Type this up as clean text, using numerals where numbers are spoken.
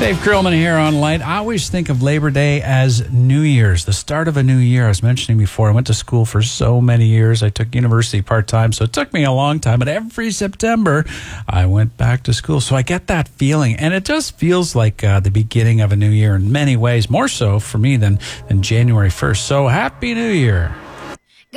Dave Krillman here on Light. I always think of Labor Day as New Year's, the start of a new year. I was mentioning before, I went to school for so many years. I took university part-time, so it took me a long time. But every September, I went back to school. So I get that feeling, and it just feels like the beginning of a new year in many ways, more so for me than January 1st. So Happy New Year.